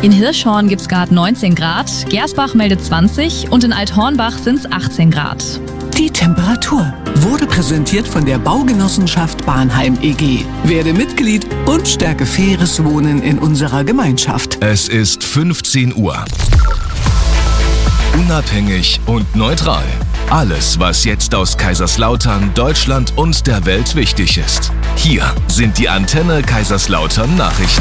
In Hirschhorn gibt es gerade 19 Grad, Gersbach meldet 20 und in Althornbach sind es 18 Grad. Die Temperatur wurde präsentiert von der Baugenossenschaft Bahnheim e.G. Werde Mitglied und stärke faires Wohnen in unserer Gemeinschaft. Es ist 15 Uhr. Unabhängig und neutral. Alles, was jetzt aus Kaiserslautern, Deutschland und der Welt wichtig ist. Hier sind die Antenne Kaiserslautern Nachrichten.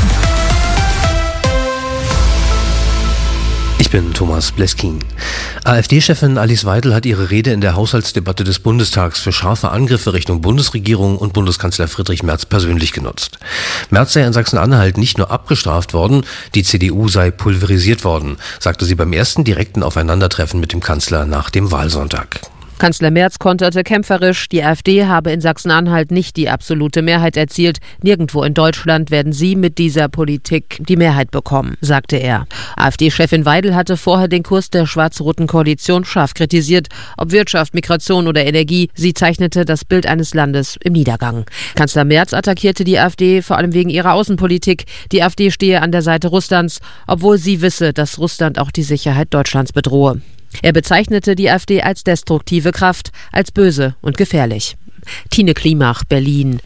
Ich bin Thomas Bleskin. AfD-Chefin Alice Weidel hat ihre Rede in der Haushaltsdebatte des Bundestags für scharfe Angriffe Richtung Bundesregierung und Bundeskanzler Friedrich Merz persönlich genutzt. Merz sei in Sachsen-Anhalt nicht nur abgestraft worden, die CDU sei pulverisiert worden, sagte sie beim ersten direkten Aufeinandertreffen mit dem Kanzler nach dem Wahlsonntag. Kanzler Merz konterte kämpferisch, die AfD habe in Sachsen-Anhalt nicht die absolute Mehrheit erzielt. Nirgendwo in Deutschland werden sie mit dieser Politik die Mehrheit bekommen, sagte er. AfD-Chefin Weidel hatte vorher den Kurs der schwarz-roten Koalition scharf kritisiert. Ob Wirtschaft, Migration oder Energie, sie zeichnete das Bild eines Landes im Niedergang. Kanzler Merz attackierte die AfD vor allem wegen ihrer Außenpolitik. Die AfD stehe an der Seite Russlands, obwohl sie wisse, dass Russland auch die Sicherheit Deutschlands bedrohe. Er bezeichnete die AfD als destruktive Kraft, als böse und gefährlich. Tine Klimach, Berlin.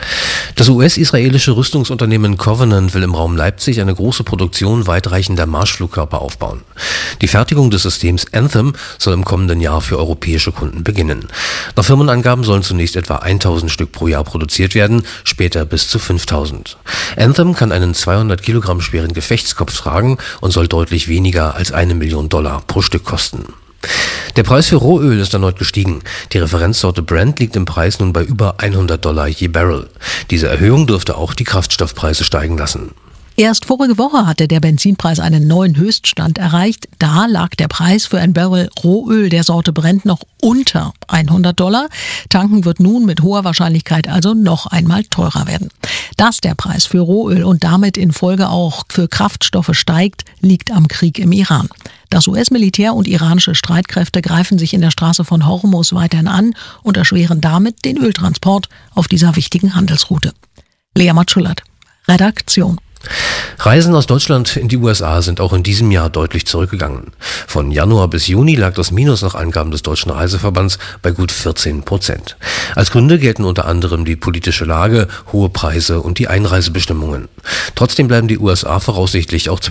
Das US-israelische Rüstungsunternehmen Covenant will im Raum Leipzig eine große Produktion weitreichender Marschflugkörper aufbauen. Die Fertigung des Systems Anthem soll im kommenden Jahr für europäische Kunden beginnen. Nach Firmenangaben sollen zunächst etwa 1000 Stück pro Jahr produziert werden, später bis zu 5000. Anthem kann einen 200 Kilogramm schweren Gefechtskopf tragen und soll deutlich weniger als $1 Million pro Stück kosten. Der Preis für Rohöl ist erneut gestiegen. Die Referenzsorte Brent liegt im Preis nun bei über $100 je Barrel. Diese Erhöhung dürfte auch die Kraftstoffpreise steigen lassen. Erst vorige Woche hatte der Benzinpreis einen neuen Höchststand erreicht. Da lag der Preis für ein Barrel Rohöl der Sorte Brent noch unter $100. Tanken wird nun mit hoher Wahrscheinlichkeit also noch einmal teurer werden. Dass der Preis für Rohöl und damit in Folge auch für Kraftstoffe steigt, liegt am Krieg im Iran. Das US-Militär und iranische Streitkräfte greifen sich in der Straße von Hormuz weiterhin an und erschweren damit den Öltransport auf dieser wichtigen Handelsroute. Lea Matschulat, Redaktion. Reisen aus Deutschland in die USA sind auch in diesem Jahr deutlich zurückgegangen. Von Januar bis Juni lag das Minus nach Angaben des Deutschen Reiseverbands bei gut 14%. Als Gründe gelten unter anderem die politische Lage, hohe Preise und die Einreisebestimmungen. Trotzdem bleiben die USA voraussichtlich auch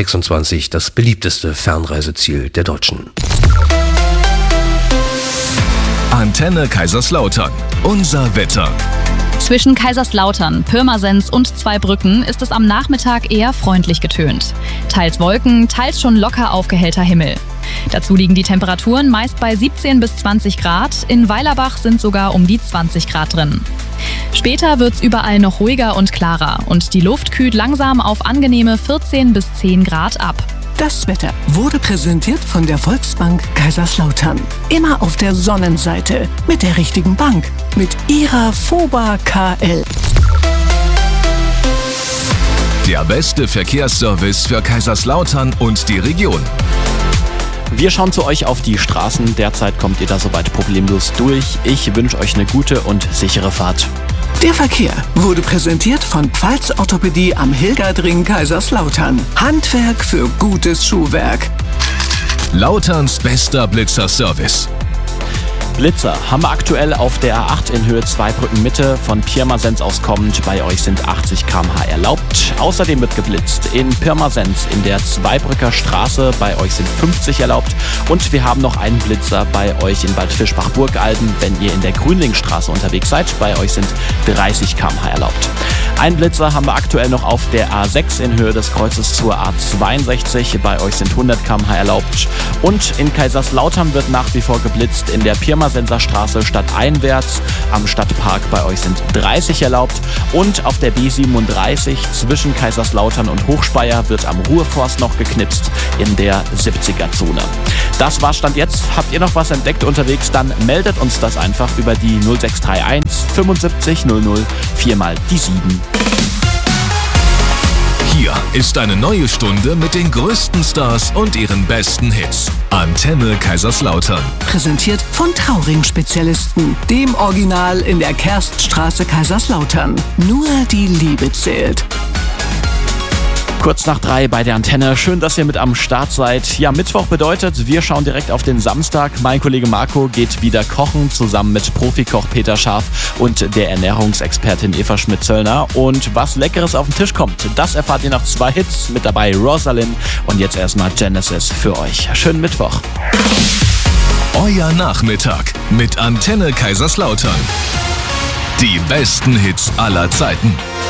2026 das beliebteste Fernreiseziel der Deutschen. Antenne Kaiserslautern. Unser Wetter. Zwischen Kaiserslautern, Pirmasens und Zweibrücken ist es am Nachmittag eher freundlich getönt. Teils Wolken, teils schon locker aufgehellter Himmel. Dazu liegen die Temperaturen meist bei 17 bis 20 Grad, in Weilerbach sind sogar um die 20 Grad drin. Später wird's überall noch ruhiger und klarer und die Luft kühlt langsam auf angenehme 14 bis 10 Grad ab. Das Wetter wurde präsentiert von der Volksbank Kaiserslautern. Immer auf der Sonnenseite mit der richtigen Bank. Mit ihrer FOBA KL. Der beste Verkehrsservice für Kaiserslautern und die Region. Wir schauen zu euch auf die Straßen. Derzeit kommt ihr da soweit problemlos durch. Ich wünsche euch eine gute und sichere Fahrt. Der Verkehr wurde präsentiert von Pfalz Orthopädie am Hilgerdring Kaiserslautern. Handwerk für gutes Schuhwerk. Lauterns bester Blitzer-Service. Blitzer haben wir aktuell auf der A8 in Höhe Zweibrücken Mitte von Pirmasens aus kommend. Bei euch sind 80 km/h erlaubt. Außerdem wird geblitzt in Pirmasens in der Zweibrücker Straße. Bei euch sind 50 erlaubt. Und wir haben noch einen Blitzer bei euch in Bad Fischbach-Burgalden, wenn ihr in der Grünlingstraße unterwegs seid. Bei euch sind 30 km/h erlaubt. Einen Blitzer haben wir aktuell noch auf der A6 in Höhe des Kreuzes zur A62. Bei euch sind 100 km/h erlaubt. Und in Kaiserslautern wird nach wie vor geblitzt in der Pirmasenser Straße stadteinwärts. Am Stadtpark bei euch sind 30 erlaubt. Und auf der B37 zwischen Kaiserslautern und Hochspeyer wird am Ruhrforst noch geknipst in der 70er-Zone. Das war's Stand jetzt. Habt ihr noch was entdeckt unterwegs, dann meldet uns das einfach über die 0631 75 00 4 mal die 7. Hier ist eine neue Stunde mit den größten Stars und ihren besten Hits. Antenne Kaiserslautern. Präsentiert von Trauring-Spezialisten, dem Original in der Kerststraße Kaiserslautern. Nur die Liebe zählt. Kurz nach 3 bei der Antenne. Schön, dass ihr mit am Start seid. Ja, Mittwoch bedeutet, wir schauen direkt auf den Samstag. Mein Kollege Marco geht wieder kochen, zusammen mit Profikoch Peter Scharf und der Ernährungsexpertin Eva Schmidt-Zöllner. Und was Leckeres auf den Tisch kommt, das erfahrt ihr nach 2 Hits. Mit dabei Rosalind und jetzt erstmal Genesis für euch. Schönen Mittwoch. Euer Nachmittag mit Antenne Kaiserslautern. Die besten Hits aller Zeiten.